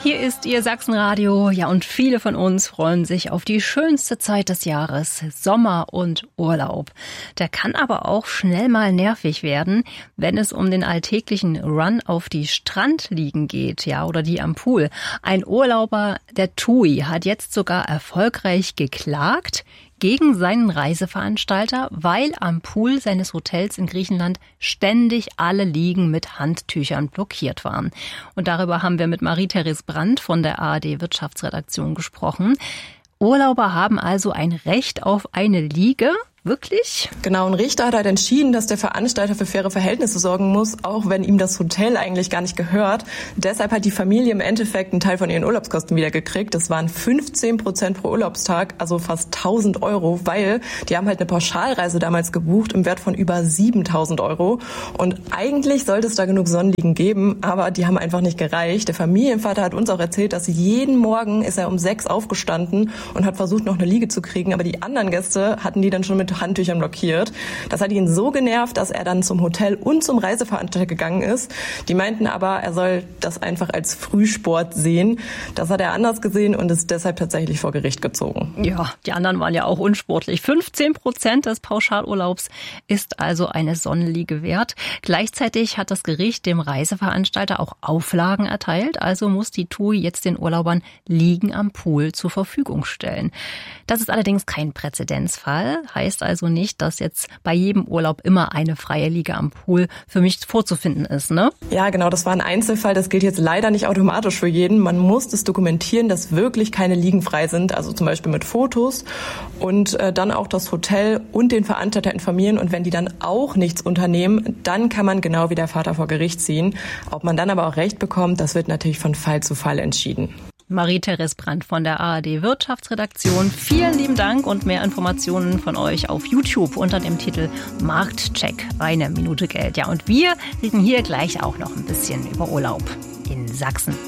Hier ist Ihr Sachsenradio. Ja, und viele von uns freuen sich auf die schönste Zeit des Jahres, Sommer und Urlaub. Der kann aber auch schnell mal nervig werden, wenn es um den alltäglichen Run auf die Strandliegen geht, ja, oder die am Pool. Ein Urlauber, der TUI, hat jetzt sogar erfolgreich geklagt gegen seinen Reiseveranstalter, weil am Pool seines Hotels in Griechenland ständig alle Liegen mit Handtüchern blockiert waren. Und darüber haben wir mit Marie-Therese Brandt von der ARD Wirtschaftsredaktion gesprochen. Urlauber haben also ein Recht auf eine Liege. Wirklich? Genau, ein Richter hat halt entschieden, dass der Veranstalter für faire Verhältnisse sorgen muss, auch wenn ihm das Hotel eigentlich gar nicht gehört. Deshalb hat die Familie im Endeffekt einen Teil von ihren Urlaubskosten wiedergekriegt. Das waren 15% pro Urlaubstag, also fast 1.000 Euro, weil die haben halt eine Pauschalreise damals gebucht im Wert von über 7.000 Euro. Und eigentlich sollte es da genug Sonnenliegen geben, aber die haben einfach nicht gereicht. Der Familienvater hat uns auch erzählt, dass jeden Morgen ist er um 6 aufgestanden und hat versucht, noch eine Liege zu kriegen, aber die anderen Gäste hatten die dann schon mit Handtüchern blockiert. Das hat ihn so genervt, dass er dann zum Hotel und zum Reiseveranstalter gegangen ist. Die meinten aber, er soll das einfach als Frühsport sehen. Das hat er anders gesehen und ist deshalb tatsächlich vor Gericht gezogen. Ja, die anderen waren ja auch unsportlich. 15% des Pauschalurlaubs ist also eine Sonnenliege wert. Gleichzeitig hat das Gericht dem Reiseveranstalter auch Auflagen erteilt. Also muss die TUI jetzt den Urlaubern Liegen am Pool zur Verfügung stellen. Das ist allerdings kein Präzedenzfall. Heißt also nicht, dass jetzt bei jedem Urlaub immer eine freie Liege am Pool für mich vorzufinden ist, ne? Ja, genau, das war ein Einzelfall. Das gilt jetzt leider nicht automatisch für jeden. Man muss das dokumentieren, dass wirklich keine Liegen frei sind, also zum Beispiel mit Fotos und dann auch das Hotel und den Veranstalter informieren. Und wenn die dann auch nichts unternehmen, dann kann man genau wie der Vater vor Gericht ziehen. Ob man dann aber auch Recht bekommt, das wird natürlich von Fall zu Fall entschieden. Marie-Therese Brandt von der ARD Wirtschaftsredaktion. Vielen lieben Dank und mehr Informationen von euch auf YouTube unter dem Titel Marktcheck. Eine Minute Geld. Ja, und wir reden hier gleich auch noch ein bisschen über Urlaub in Sachsen.